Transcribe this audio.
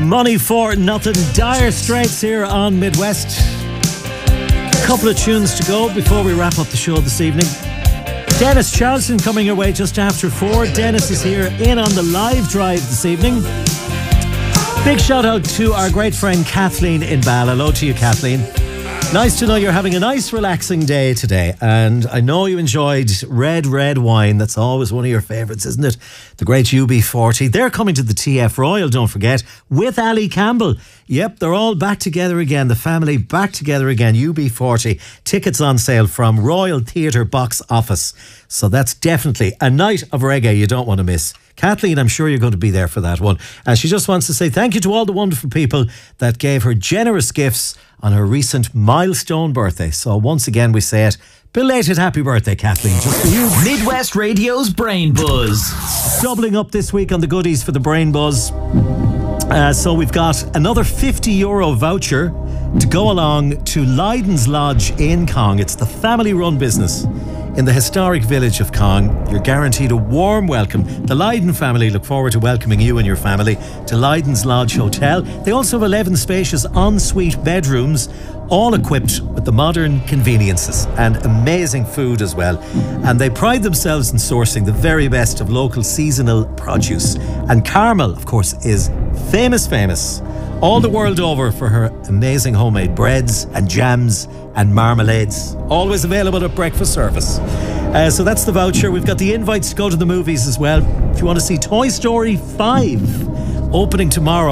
Money for Nothing. Dire Straits here on Midwest. A couple of tunes to go before we wrap up the show this evening. Dennis Charlton coming your way just after 4. Dennis is here in on the live drive this evening. Big shout out to our great friend Kathleen in Bal. Hello to you, Kathleen. Nice to know you're having a nice relaxing day today, and I know you enjoyed red wine. That's always one of your favourites, isn't it? The great UB40. They're coming to the TF Royal, don't forget, with Ali Campbell. Yep, they're all back together again, the family back together again. UB40 tickets on sale from Royal Theatre box office, so that's definitely a night of reggae you don't want to miss. Kathleen, I'm sure you're going to be there for that one. And she just wants to say thank you to all the wonderful people that gave her generous gifts on her recent milestone birthday. So once again, we say it, belated happy birthday, Kathleen, just for you. Midwest Radio's Brain Buzz. Doubling up this week on the goodies for the Brain Buzz. So we've got another €50 voucher to go along to Lydon's Lodge in Cong. It's the family-run business in the historic village of Cong. You're guaranteed a warm welcome. The Lydon family look forward to welcoming you and your family to Lydon's Lodge Hotel. They also have 11 spacious ensuite bedrooms, all equipped with the modern conveniences and amazing food as well. And they pride themselves in sourcing the very best of local seasonal produce. And Carmel, of course, is famous all the world over for her amazing homemade breads and jams and marmalades, always available at breakfast service. So that's the voucher. We've got the invites to go to the movies as well. If you want to see Toy Story 5 opening tomorrow